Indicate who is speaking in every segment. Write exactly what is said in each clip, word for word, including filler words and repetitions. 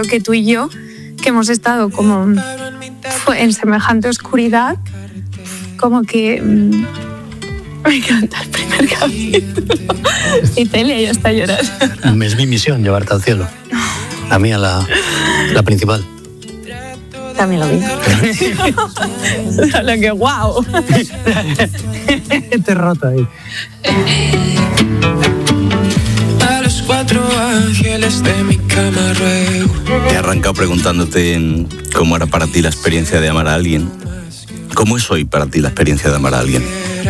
Speaker 1: creo que tú y yo, que hemos estado como en semejante oscuridad, como que mm, me encanta el primer capítulo. Y Celia ya está llorando.
Speaker 2: Es mi misión llevarte al cielo. La mía, la, la principal.
Speaker 1: También lo vi. Lo que guau.
Speaker 2: Te he roto ahí.
Speaker 3: A los cuatro ángeles de mi cama ruego.
Speaker 4: He arrancado preguntándote cómo era para ti la experiencia de amar a alguien. ¿Cómo es hoy para ti la experiencia de amar a alguien?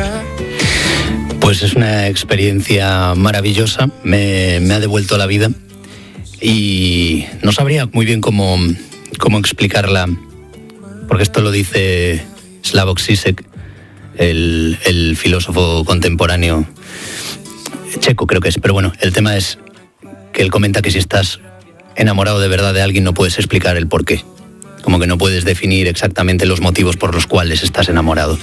Speaker 2: Pues es una experiencia maravillosa, me, me ha devuelto la vida y no sabría muy bien cómo, cómo explicarla, porque esto lo dice Slavoj Žižek, el, el filósofo contemporáneo checo creo que es, pero bueno, el tema es que él comenta que si estás enamorado de verdad de alguien no puedes explicar el por qué. Como que no puedes definir exactamente los motivos por los cuales estás enamorado.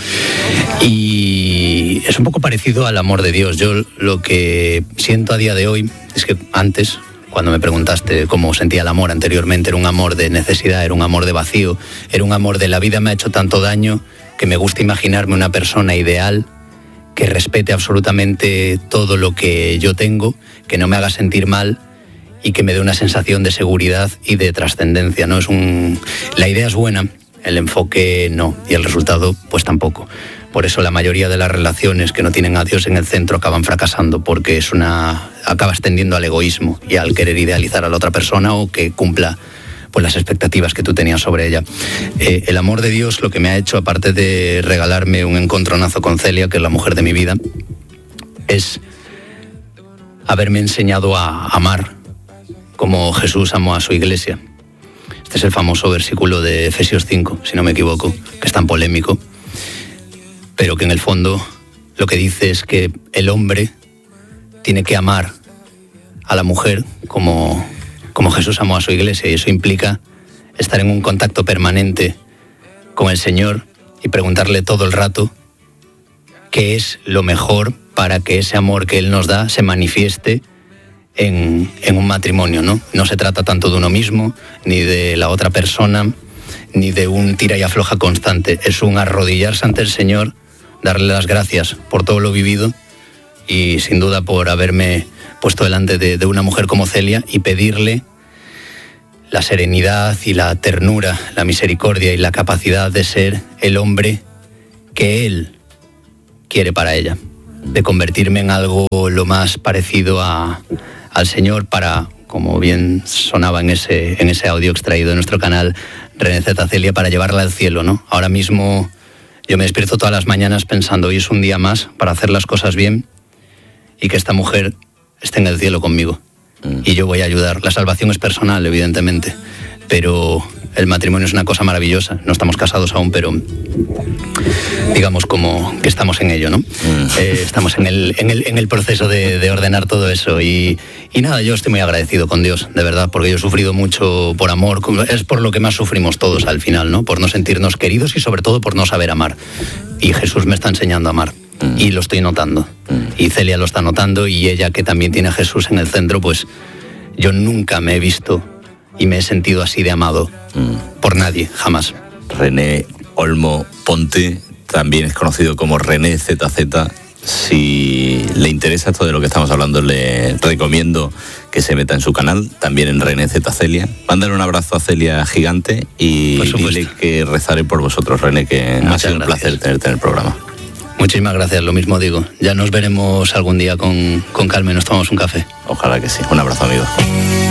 Speaker 2: Y es un poco parecido al amor de Dios. Yo lo que siento a día de hoy es que antes, cuando me preguntaste cómo sentía el amor anteriormente, era un amor de necesidad, era un amor de vacío, era un amor de la vida me ha hecho tanto daño que me gusta imaginarme una persona ideal que respete absolutamente todo lo que yo tengo, que no me haga sentir mal y que me dé una sensación de seguridad y de trascendencia, ¿no? Es un... La idea es buena, el enfoque no, y el resultado pues tampoco. Por eso la mayoría de las relaciones que no tienen a Dios en el centro acaban fracasando, porque es una... acabas tendiendo al egoísmo y al querer idealizar a la otra persona o que cumpla pues las expectativas que tú tenías sobre ella. Eh, el amor de Dios lo que me ha hecho, aparte de regalarme un encontronazo con Celia, que es la mujer de mi vida, es haberme enseñado a amar como Jesús amó a su iglesia. Este es el famoso versículo de Efesios cinco, si no me equivoco, que es tan polémico, pero que en el fondo lo que dice es que el hombre tiene que amar a la mujer como, como Jesús amó a su iglesia, y eso implica estar en un contacto permanente con el Señor y preguntarle todo el rato qué es lo mejor para que ese amor que Él nos da se manifieste En, en un matrimonio, ¿no? No se trata tanto de uno mismo, ni de la otra persona, ni de un tira y afloja constante. Es un arrodillarse ante el Señor, darle las gracias por todo lo vivido y sin duda por haberme puesto delante de, de una mujer como Celia y pedirle la serenidad y la ternura, la misericordia y la capacidad de ser el hombre que Él quiere para ella, de convertirme en algo lo más parecido a al Señor para, como bien sonaba en ese, en ese audio extraído de nuestro canal, René Z. Celia, para llevarla al cielo, ¿no? Ahora mismo yo me despierto todas las mañanas pensando, hoy es un día más para hacer las cosas bien y que esta mujer esté en el cielo conmigo. Mm. Y yo voy a ayudar. La salvación es personal, evidentemente, pero el matrimonio es una cosa maravillosa. No estamos casados aún, pero digamos como que estamos en ello, ¿no? Mm. Eh, estamos en el, en el, en el proceso de, de ordenar todo eso y, y nada, yo estoy muy agradecido con Dios, de verdad, porque yo he sufrido mucho por amor, es por lo que más sufrimos todos al final, ¿no? Por no sentirnos queridos y sobre todo por no saber amar. Y Jesús me está enseñando a amar mm. y lo estoy notando. Mm. Y Celia lo está notando y ella, que también tiene a Jesús en el centro, pues yo nunca me he visto y me he sentido así de amado mm. por nadie, jamás.
Speaker 4: René Olmo Ponte también es conocido como René Z Z. Si le interesa esto de lo que estamos hablando, le recomiendo que se meta en su canal, también en René Z Celia. Mándale un abrazo a Celia gigante y dile que rezaré por vosotros, René, que Muchas ha sido un gracias. placer tenerte en el programa.
Speaker 2: Muchísimas gracias, lo mismo digo. Ya nos veremos algún día con, con calma y nos tomamos un café.
Speaker 4: Ojalá que sí. Un abrazo, amigo.